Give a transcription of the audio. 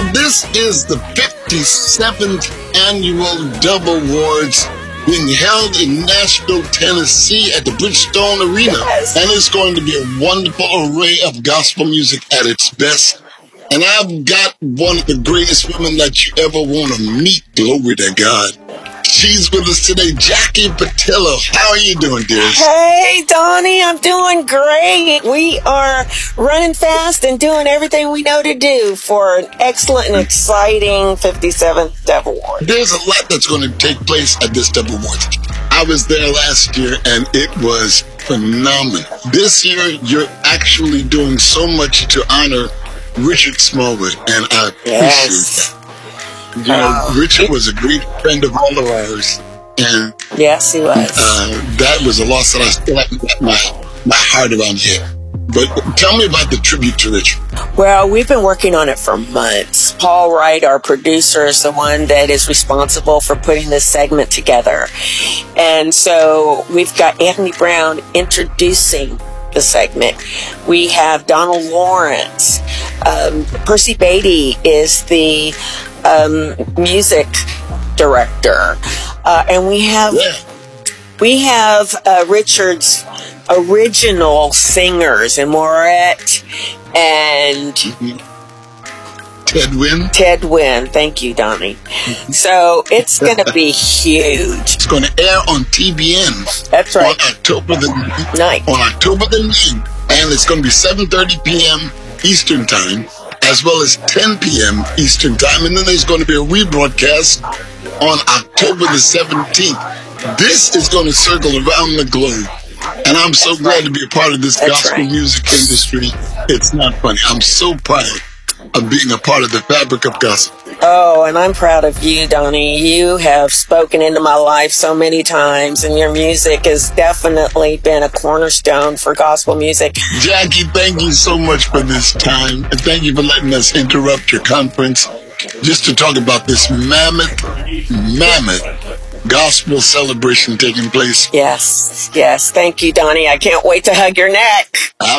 this is the 57th annual Dove Awards being held in Nashville, Tennessee at the Bridgestone Arena. Yes. And it's going to be a wonderful array of gospel music at its best. And I've got one of the greatest women that you ever want to meet. Glory to God. She's with us today, Jackie Patillo. How are you doing, dearest? Hey, Donnie, I'm doing great. We are running fast and doing everything we know to do for an excellent and exciting 57th Dove Award. There's a lot that's going to take place at this Dove Awards. I was there last year, and it was phenomenal. This year, you're actually doing so much to honor Richard Smallwood, and I appreciate that. You know, Richard was a great friend of all of ours, and yes, he was. That was a loss that I still haven't got my heart around yet. But tell me about the tribute to Richard. Well, we've been working on it for months. Paul Wright, our producer, is the one that is responsible for putting this segment together. And so we've got Anthony Brown introducing the segment. We have Donald Lawrence. Percy Beatty is the music director. And we have Richard's original singers, and Moret and Ted Wynn. Thank you, Donnie. So it's going to be huge. It's going to air on TBN. That's right. On October the 9th. On October the 9th. And it's going to be 7:30 p.m. Eastern Time, as well as 10 p.m. Eastern Time. And then there's going to be a rebroadcast on October the 17th. This is going to circle around the globe. And I'm so glad to be a part of this gospel music industry. It's not funny. I'm so proud of being a part of the fabric of gospel. Oh, and I'm proud of you, Donnie. You have spoken into my life so many times, and your music has definitely been a cornerstone for gospel music. Jackie, thank you so much for this time, and thank you for letting us interrupt your conference just to talk about this mammoth gospel celebration taking place. Yes. Thank you, Donnie. I can't wait to hug your neck.